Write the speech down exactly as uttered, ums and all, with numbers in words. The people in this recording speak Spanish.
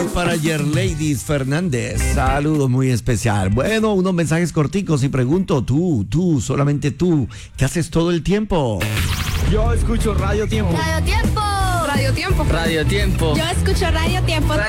para Yerleidis Fernández. Saludos muy especial. Bueno, unos mensajes corticos y pregunto, tú, tú, solamente tú, ¿qué haces todo el tiempo? Yo escucho Radio Tiempo. Radio Tiempo. Radio Tiempo. Radio Tiempo. Yo escucho Radio Tiempo.